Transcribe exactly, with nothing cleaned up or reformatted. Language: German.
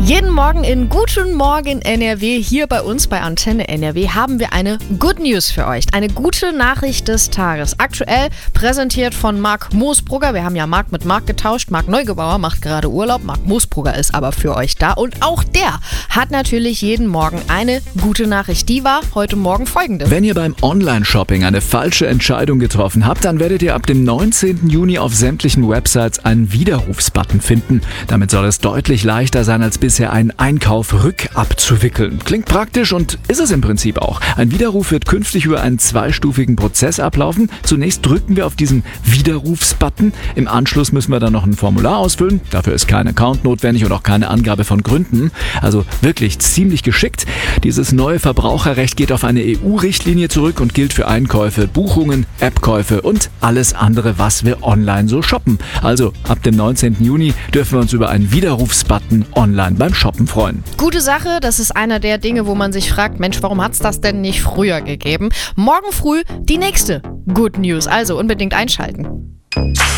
Jeden Morgen in Guten Morgen N R W, hier bei uns bei Antenne N R W, haben wir eine Good News für euch. Eine gute Nachricht des Tages. Aktuell präsentiert von Marc Moosbrugger. Wir haben ja Marc mit Marc getauscht. Marc Neugebauer macht gerade Urlaub. Marc Moosbrugger ist aber für euch da. Und auch der hat natürlich jeden Morgen eine gute Nachricht. Die war heute Morgen folgende. Wenn ihr beim Online-Shopping eine falsche Entscheidung getroffen habt, dann werdet ihr ab dem neunzehnten Juni auf sämtlichen Websites einen Widerrufsbutton finden. Damit soll es deutlich leichter sein, als bisher einen Einkauf rückabzuwickeln. Klingt praktisch und ist es im Prinzip auch. Ein Widerruf wird künftig über einen zweistufigen Prozess ablaufen. Zunächst drücken wir auf diesen Widerrufsbutton. Im Anschluss müssen wir dann noch ein Formular ausfüllen. Dafür ist kein Account notwendig und auch keine Angabe von Gründen. Also wirklich ziemlich geschickt. Dieses neue Verbraucherrecht geht auf eine E U-Richtlinie zurück und gilt für Einkäufe, Buchungen, App-Käufe und alles andere, was wir online so shoppen. Also ab dem neunzehnten Juni dürfen wir uns über einen Widerrufsbutton online beim Shoppen freuen. Gute Sache, das ist einer der Dinge, wo man sich fragt, Mensch, warum hat's das denn nicht früher gegeben? Morgen früh die nächste Good News, also unbedingt einschalten.